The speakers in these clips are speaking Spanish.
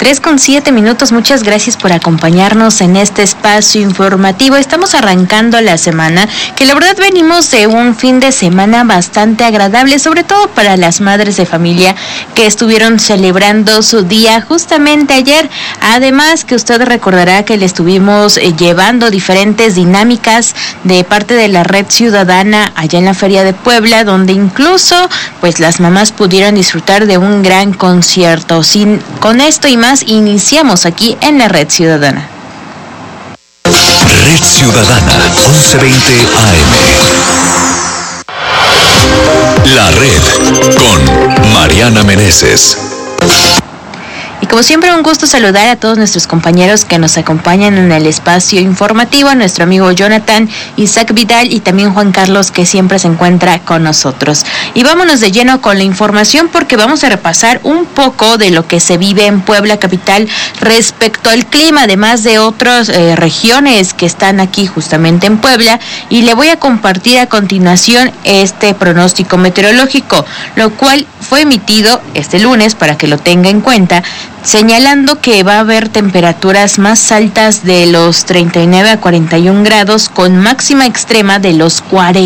3:07. Muchas gracias por acompañarnos en este espacio informativo. Estamos arrancando la semana, que la verdad venimos de un fin de semana bastante agradable, sobre todo para las madres de familia que estuvieron celebrando su día justamente ayer. Además, que usted recordará que le estuvimos llevando diferentes dinámicas de parte de la Red Ciudadana allá en la Feria de Puebla, donde incluso pues las mamás pudieron disfrutar de un gran concierto. Con esto y más iniciamos aquí en la Red Ciudadana. Red Ciudadana, 11:20 AM. La Red, con Mariana Meneses. Y como siempre, un gusto saludar a todos nuestros compañeros que nos acompañan en el espacio informativo, a nuestro amigo Jonathan, Isaac Vidal y también Juan Carlos, que siempre se encuentra con nosotros. Y vámonos de lleno con la información, porque vamos a repasar un poco de lo que se vive en Puebla capital respecto al clima, además de otras regiones que están aquí justamente en Puebla, y le voy a compartir a continuación este pronóstico meteorológico, lo cual fue emitido este lunes para que lo tenga en cuenta, señalando que va a haber temperaturas más altas de los 39 a 41 grados con máxima extrema de los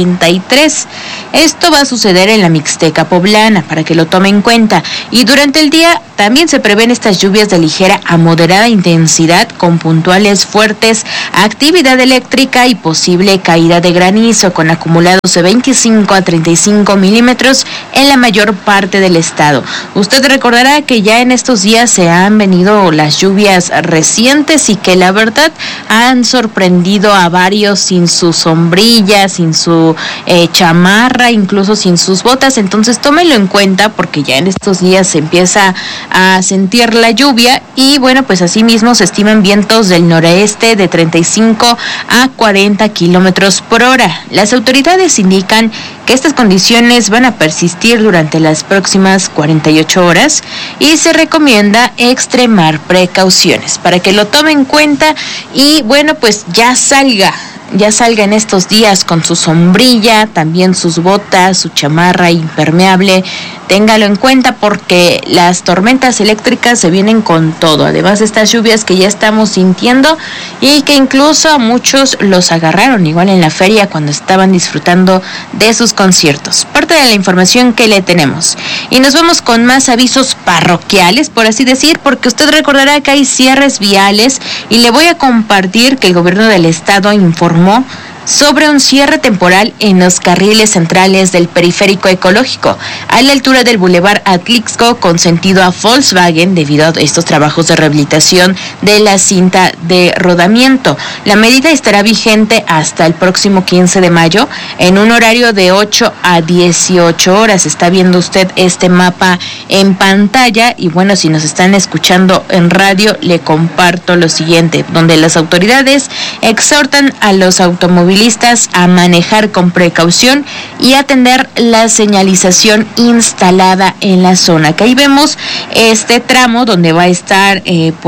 43. Esto va a suceder en la Mixteca poblana, para que lo tome en cuenta. Y durante el día también se prevén estas lluvias de ligera a moderada intensidad con puntuales fuertes, actividad eléctrica y posible caída de granizo con acumulados de 25 a 35 milímetros en la mayor parte del estado. Usted recordará que ya en estos días se han venido las lluvias recientes y que la verdad han sorprendido a varios sin su sombrilla, sin su chamarra, incluso sin sus botas. Entonces tómelo en cuenta, porque ya en estos días se empieza a sentir la lluvia. Y bueno, pues asimismo se estiman vientos del noreste de 35 a 40 kilómetros por hora. Las autoridades indican que estas condiciones van a persistir durante las próximas 48 horas y se recomienda extremar precauciones, para que lo tome en cuenta. Y bueno, pues ya salga en estos días con su sombrilla, también sus botas, su chamarra impermeable. Téngalo en cuenta, porque las tormentas eléctricas se vienen con todo, además de estas lluvias que ya estamos sintiendo y que incluso a muchos los agarraron igual en la feria cuando estaban disfrutando de sus conciertos. Parte de la información que le tenemos. Y nos vamos con más avisos parroquiales, por así decir, porque usted recordará que hay cierres viales, y le voy a compartir que el gobierno del estado informó sobre un cierre temporal en los carriles centrales del periférico ecológico, a la altura del Boulevard Atlixco con sentido a Volkswagen, debido a estos trabajos de rehabilitación de la cinta de rodamiento. La medida estará vigente hasta el próximo 15 de mayo en un horario de 8 a 18 horas. Está viendo usted este mapa en pantalla, y bueno, si nos están escuchando en radio, le comparto lo siguiente, donde las autoridades exhortan a los automovilistas a manejar con precaución y atender la señalización instalada en la zona. Que ahí vemos este tramo donde va a estar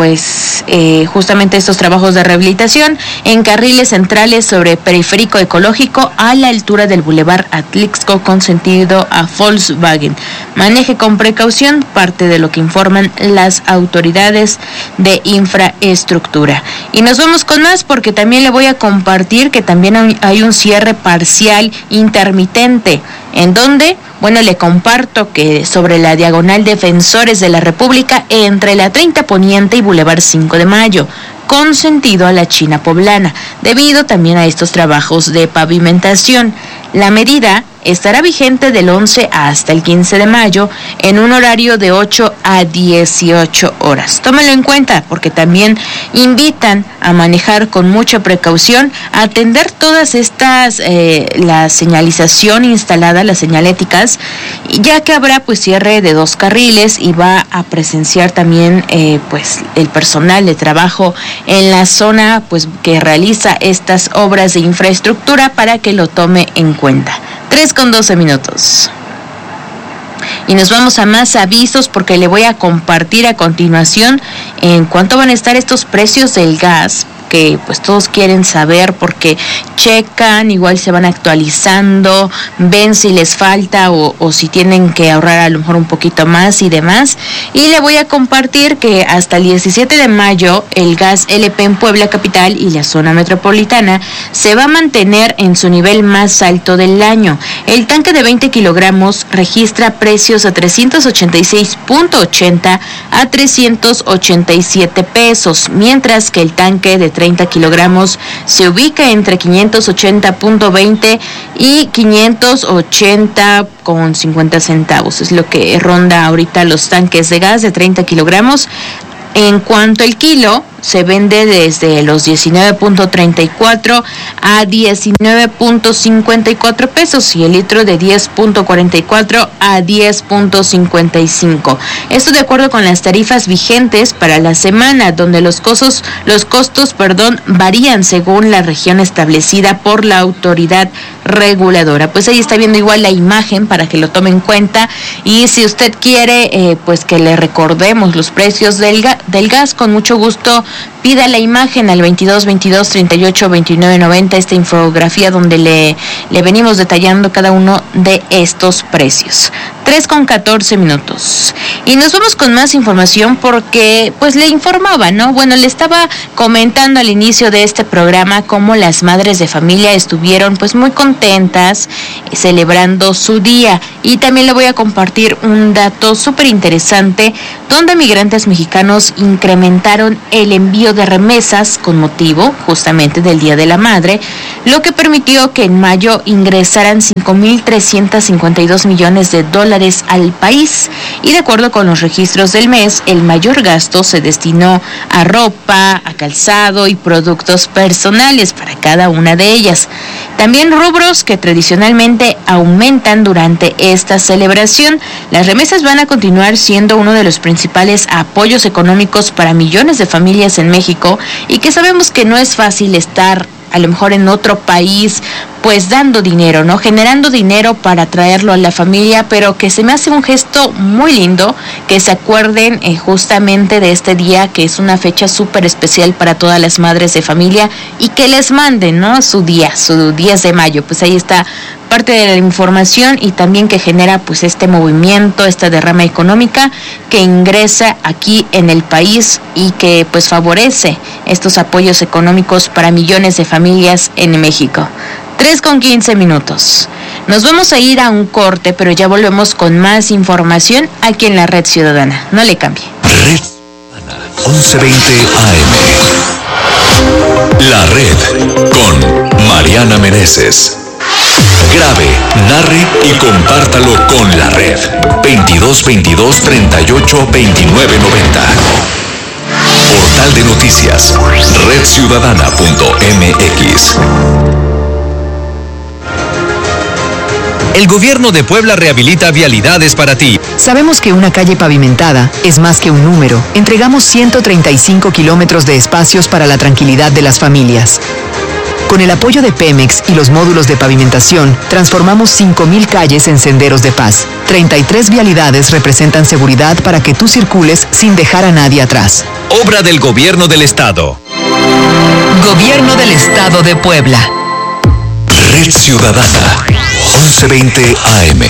justamente estos trabajos de rehabilitación en carriles centrales sobre periférico ecológico a la altura del Boulevard Atlixco con sentido a Volkswagen. Maneje con precaución, parte de lo que informan las autoridades de infraestructura. Y nos vamos con más, porque también le voy a compartir que también hay un cierre parcial intermitente, en donde, bueno, le comparto que sobre la diagonal Defensores de la República entre la 30 Poniente y Boulevard 5 de Mayo, con sentido a la China poblana, debido también a estos trabajos de pavimentación. La medida estará vigente del 11 hasta el 15 de mayo en un horario de 8 a 18 horas. Tómelo en cuenta, porque también invitan a manejar con mucha precaución, a atender todas estas, la señalización instalada, las señaléticas, ya que habrá pues cierre de 2 carriles y va a presenciar también el personal de trabajo en la zona pues que realiza estas obras de infraestructura, para que lo tome en cuenta. 3:12. Y nos vamos a más avisos, porque le voy a compartir a continuación en cuánto van a estar estos precios del gas que pues todos quieren saber, porque checan, igual se van actualizando, ven si les falta o si tienen que ahorrar a lo mejor un poquito más y demás. Y le voy a compartir que hasta el 17 de mayo el gas LP en Puebla capital y la zona metropolitana se va a mantener en su nivel más alto del año. El tanque de 20 kilogramos registra precios a 386.80 a 387 pesos, mientras que el tanque de 30 kilogramos se ubica entre 580.20 y 580.50 centavos. Es lo que ronda ahorita los tanques de gas de 30 kilogramos. En cuanto al kilo, se vende desde los 19.34 a 19.54 pesos y el litro de 10.44 a 10.55. Esto de acuerdo con las tarifas vigentes para la semana, donde los costos varían según la región establecida por la autoridad reguladora. Pues ahí está viendo igual la imagen para que lo tome en cuenta, y si usted quiere pues que le recordemos los precios del gas, con mucho gusto pida la imagen al 22 22 38 29 90, esta infografía donde le venimos detallando cada uno de estos precios. 3:14. Y nos vamos con más información porque pues le informaba, ¿no? Bueno, le estaba comentando al inicio de este programa cómo las madres de familia estuvieron pues muy contentas celebrando su día, y también le voy a compartir un dato súper interesante donde migrantes mexicanos incrementaron el envío de remesas con motivo justamente del Día de la Madre, lo que permitió que en mayo ingresaran 5.352 millones de dólares al país. Y de acuerdo con los registros del mes, el mayor gasto se destinó a ropa, a calzado y productos personales para cada una de ellas. También rubros que tradicionalmente aumentan durante esta celebración. Las remesas van a continuar siendo uno de los principales apoyos económicos para millones de familias en México, y que sabemos que no es fácil estar a lo mejor en otro país pues dando dinero, ¿no? Generando dinero para traerlo a la familia, pero que se me hace un gesto muy lindo que se acuerden justamente de este día, que es una fecha súper especial para todas las madres de familia, y que les manden, ¿no? Su 10 de mayo. Pues ahí está parte de la información, y también que genera pues este movimiento, esta derrama económica que ingresa aquí en el país y que pues favorece estos apoyos económicos para millones de familias en México. 3:15. Nos vamos a ir a un corte, pero ya volvemos con más información aquí en la Red Ciudadana. No le cambie. Red 1120 AM. La Red con Mariana Meneses. Grabe, narre y compártalo con la Red. 22 22 38 29 90. Portal de noticias, redciudadana.mx. El gobierno de Puebla rehabilita vialidades para ti. Sabemos que una calle pavimentada es más que un número. Entregamos 135 kilómetros de espacios para la tranquilidad de las familias. Con el apoyo de Pemex y los módulos de pavimentación, transformamos 5,000 calles en senderos de paz. 33 vialidades representan seguridad para que tú circules sin dejar a nadie atrás. Obra del Gobierno del Estado. Gobierno del Estado de Puebla. Red Ciudadana 1120 AM.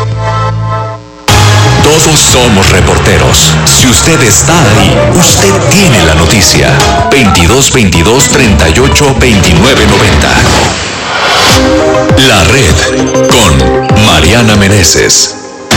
Todos somos reporteros. Si usted está ahí, usted tiene la noticia. 22 22 38 29 90. La Red con Mariana Meneses.